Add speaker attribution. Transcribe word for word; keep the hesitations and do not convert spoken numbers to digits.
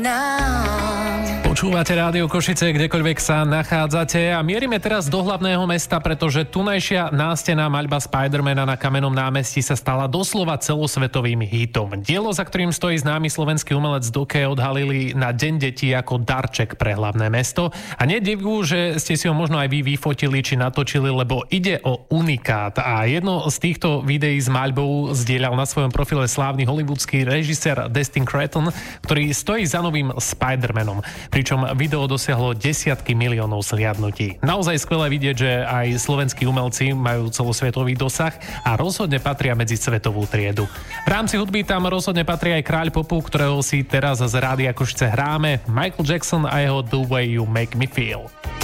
Speaker 1: Počúvate Rádio Košice, kdekoľvek sa nachádzate a mierime teraz do hlavného mesta, pretože tunajšia nástená maľba Spidermana na Kamennom námestí sa stala doslova celosvetovým hitom. Dielo, za ktorým stojí známy slovenský umelec Duke, odhalili na Deň detí ako darček pre hlavné mesto. A nedivu, že ste si ho možno aj vy vyfotili či natočili, lebo ide o unikát. A jedno z týchto videí s maľbou zdieľal na svojom profile slávny hollywoodský režisér Destin Cretton, ktorý stojí za novým Spidermanom. Pričom video dosiahlo desiatky miliónov sliadnutí. Naozaj skvelé vidieť, že aj slovenskí umelci majú celosvetový dosah a rozhodne patria medzi svetovú triedu. V rámci hudby tam rozhodne patrí aj kráľ popu, ktorého si teraz z Rádia Košice hráme, Michael Jackson a jeho The Way You Make Me Feel.